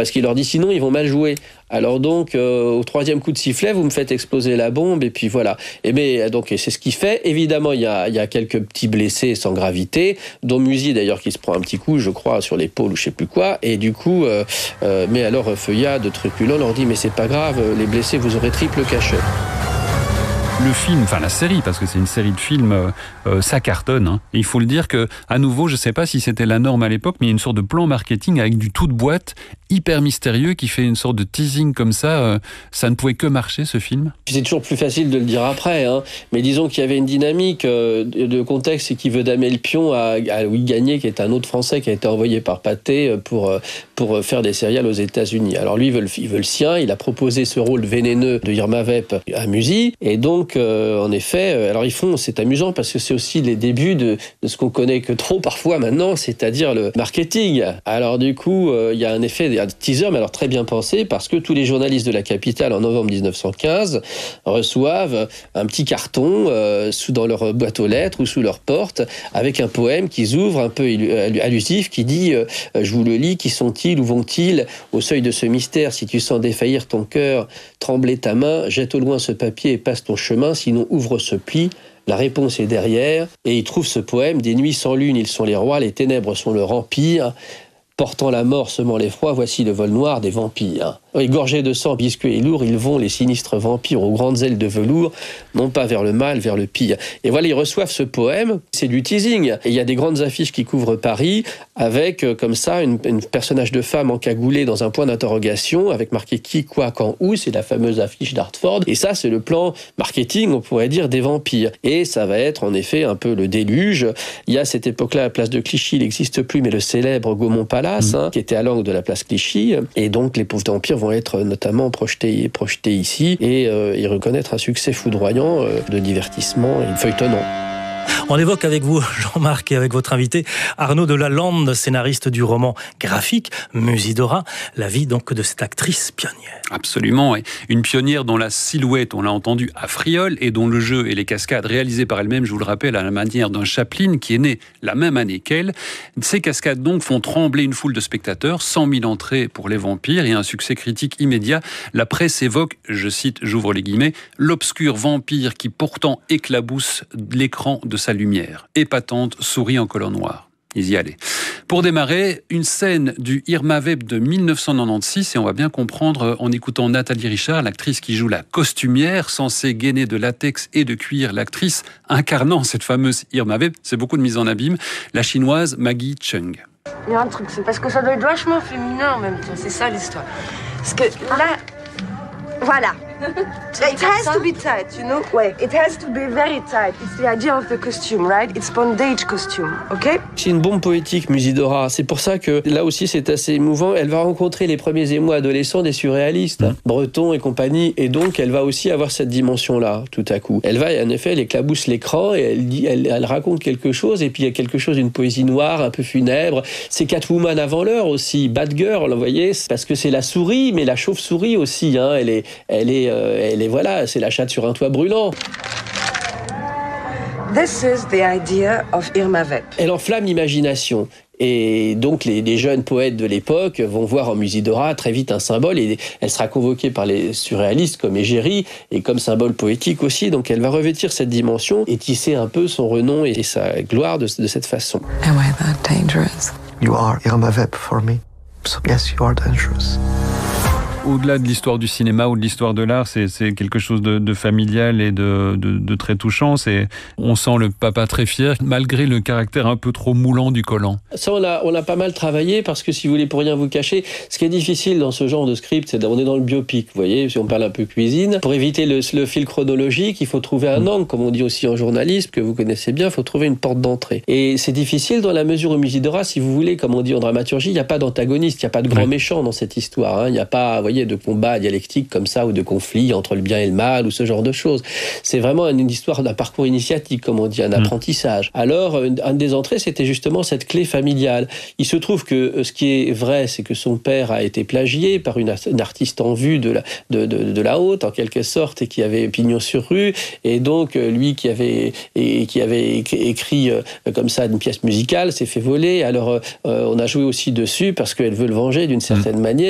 parce qu'il leur dit sinon ils vont mal jouer. Alors donc, au troisième coup de sifflet, vous me faites exploser la bombe, et puis voilà. Et c'est ce qu'il fait. Évidemment, il y a quelques petits blessés sans gravité, dont Musi d'ailleurs qui se prend un petit coup, je crois, sur l'épaule ou je sais plus quoi. Et du coup, mais alors Feuillade, truculent, leur dit mais c'est pas grave, les blessés, vous aurez triple cachet. Le film, enfin la série, parce que c'est une série de films, ça cartonne. Hein. Et il faut le dire que, à nouveau, je ne sais pas si c'était la norme à l'époque, mais il y a une sorte de plan marketing avec du tout de boîte, hyper mystérieux, qui fait une sorte de teasing comme ça. Ça ne pouvait que marcher, ce film. C'est toujours plus facile de le dire après, hein. Mais disons qu'il y avait une dynamique de contexte, c'est qu'il veut damer le pion à Louis Gagné, qui est un autre Français qui a été envoyé par Pathé pour faire des serials aux États-Unis. Alors lui, il veut le sien. Il a proposé ce rôle vénéneux de Irma Vep à Musi, et donc en effet, alors c'est amusant parce que c'est aussi les débuts de ce qu'on connaît que trop parfois maintenant, c'est-à-dire le marketing. Alors du coup, il y a un effet, un teaser, mais alors très bien pensé, parce que tous les journalistes de la capitale en novembre 1915 reçoivent un petit carton dans leur boîte aux lettres ou sous leur porte, avec un poème qu'ils ouvrent un peu allusif, qui dit je vous le lis, qui sont-ils, où vont-ils, au seuil de ce mystère, si tu sens défaillir ton cœur, trembler ta main, jette au loin ce papier et passe ton chemin, sinon ouvre ce pli, la réponse est derrière. Et il trouve ce poème: des nuits sans lune, ils sont les rois, les ténèbres sont leur empire, portant la mort, semant l'effroi, voici le vol noir des vampires. Égorgés de sang, visqueux et lourds, ils vont, les sinistres vampires, aux grandes ailes de velours, non pas vers le mal, vers le pire. Et voilà, ils reçoivent ce poème, c'est du teasing. Et il y a des grandes affiches qui couvrent Paris, avec comme ça une personnage de femme encagoulée dans un point d'interrogation, avec marqué qui, quoi, quand, où, c'est la fameuse affiche d'Hartford. Et ça, c'est le plan marketing, on pourrait dire, des vampires. Et ça va être en effet un peu le déluge. Il y a à cette époque-là, la place de Clichy, il n'existe plus, mais le célèbre Gaumont Palace, qui était à l'angle de la place Clichy. Et donc, les pauvres vampires vont être notamment projetés ici et y reconnaître un succès foudroyant de divertissement et feuilletonnant. On évoque avec vous, Jean-Marc, et avec votre invité, Arnaud de Lalande, scénariste du roman graphique Musidora, la vie donc de cette actrice pionnière. Absolument, et une pionnière dont la silhouette, on l'a entendu, affriole, et dont le jeu et les cascades réalisées par elle-même, je vous le rappelle, à la manière d'un Chaplin qui est né la même année qu'elle. Ces cascades donc font trembler une foule de spectateurs, 100 000 entrées pour les vampires et un succès critique immédiat. La presse évoque, je cite, j'ouvre les guillemets, l'obscur vampire qui pourtant éclabousse l'écran de sa lumière. Épatante, souris en collant noir. Ils y allaient. Pour démarrer, une scène du Irma Vep de 1996, et on va bien comprendre en écoutant Nathalie Richard, l'actrice qui joue la costumière, censée gainer de latex et de cuir, l'actrice incarnant cette fameuse Irma Vep, c'est beaucoup de mise en abîme, la chinoise Maggie Cheung. Il y a un truc, c'est parce que ça doit être vachement féminin en même temps, c'est ça l'histoire. Parce que là, voilà. It has to be tight, you know? Ouais, it has to be very tight. It's the idea of the costume, right? It's bondage costume, ok? C'est une bombe poétique, Musidora. C'est pour ça que là aussi c'est assez émouvant. Elle va rencontrer les premiers émois adolescents des surréalistes, Breton et compagnie, et donc elle va aussi avoir cette dimension-là, tout à coup. Elle va, en effet, elle éclabousse l'écran et elle raconte quelque chose, et puis il y a quelque chose d'une poésie noire, un peu funèbre. C'est Catwoman avant l'heure aussi, Bad Girl, vous voyez, parce que c'est la souris, mais la chauve-souris aussi, hein. Elle est voilà, c'est la chatte sur un toit brûlant. This is the idea of Irma Vep. Elle enflamme l'imagination. Et donc, les jeunes poètes de l'époque vont voir en Musidora très vite un symbole, et elle sera convoquée par les surréalistes comme Égérie, et comme symbole poétique aussi. Donc, elle va revêtir cette dimension et tisser un peu son renom et sa gloire de cette façon. Am I that dangerous? You are Irma Vep for me. So yes, you are dangerous. Au-delà de l'histoire du cinéma ou de l'histoire de l'art, c'est quelque chose de familial et de très touchant. On sent le papa très fier, malgré le caractère un peu trop moulant du collant. Ça, on a pas mal travaillé, parce que si vous voulez, pour rien vous cacher, ce qui est difficile dans ce genre de script, c'est qu'on est dans le biopic, vous voyez, si on parle un peu cuisine. Pour éviter le fil chronologique, il faut trouver un angle, comme on dit aussi en journalisme, que vous connaissez bien, il faut trouver une porte d'entrée. Et c'est difficile dans la mesure où Musidora, si vous voulez, comme on dit en dramaturgie, il n'y a pas d'antagoniste, il n'y a pas de grand méchant dans cette histoire, hein. Il n'y a pas, vous voyez, de combat dialectique comme ça, ou de conflit entre le bien et le mal, ou ce genre de choses. C'est vraiment une histoire d'un parcours initiatique, comme on dit, un apprentissage. Alors, une des entrées, c'était justement cette clé familiale. Il se trouve que ce qui est vrai, c'est que son père a été plagié par une artiste en vue de la haute, en quelque sorte, et qui avait pignon sur rue, et donc lui qui avait écrit comme ça une pièce musicale s'est fait voler. Alors on a joué aussi dessus parce qu'elle veut le venger d'une certaine manière.